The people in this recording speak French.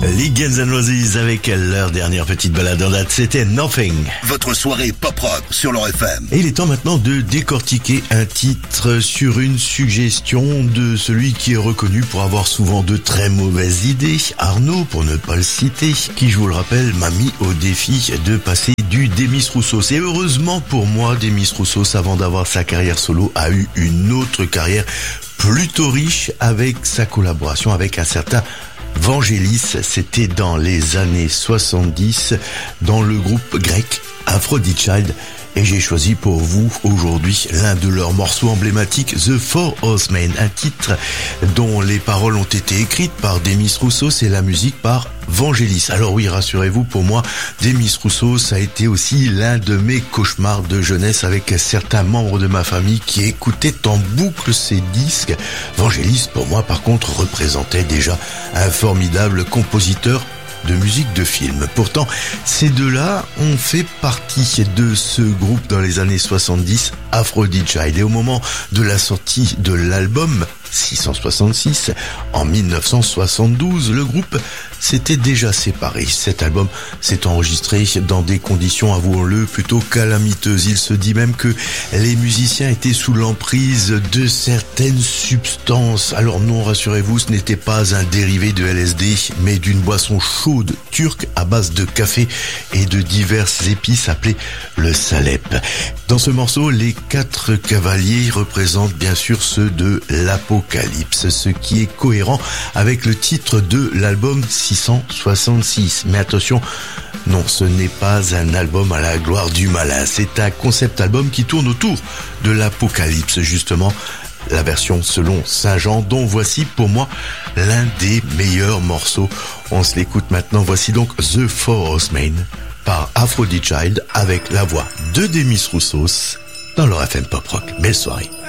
Les Guns N' Roses avec leur dernière petite balade en date, c'était Nothing. Votre soirée pop-rock sur leur FM. Et il est temps maintenant de décortiquer un titre sur une suggestion de celui qui est reconnu pour avoir souvent de très mauvaises idées, Arnaud pour ne pas le citer, qui je vous le rappelle m'a mis au défi de passer du Demis Roussos. Et heureusement pour moi, Demis Roussos, avant d'avoir sa carrière solo, a eu une autre carrière plutôt riche avec sa collaboration avec un certain Vangelis. C'était dans les années 70 dans le groupe grec Aphrodite Child. Et j'ai choisi pour vous aujourd'hui l'un de leurs morceaux emblématiques, The Four Horsemen, un titre dont les paroles ont été écrites par Demis Roussos et la musique par Vangelis. Alors oui, rassurez-vous, pour moi, Demis Roussos a été aussi l'un de mes cauchemars de jeunesse avec certains membres de ma famille qui écoutaient en boucle ces disques. Vangelis, pour moi, par contre, représentait déjà un formidable compositeur de musique de film. Pourtant, ces deux-là ont fait partie de ce groupe dans les années 70, Aphrodite Child. Et au moment de la sortie de l'album 666, en 1972, le groupe s'était déjà séparé. Cet album s'est enregistré dans des conditions, avouons-le, plutôt calamiteuses. Il se dit même que les musiciens étaient sous l'emprise de certaines substances. Alors non, rassurez-vous, ce n'était pas un dérivé de LSD, mais d'une boisson chaude turque à base de café et de diverses épices appelées le salep. Dans ce morceau, les 4 cavaliers représentent bien sûr ceux de l'Apocalypse, ce qui est cohérent avec le titre de l'album 666. Mais attention, non, ce n'est pas un album à la gloire du malin. C'est un concept album qui tourne autour de l'Apocalypse, justement. La version selon Saint Jean, dont voici pour moi l'un des meilleurs morceaux. On se l'écoute maintenant. Voici donc The Four Horsemen par Aphrodite Child avec la voix de Demis Roussos dans leur FM Pop Rock. Belle soirée.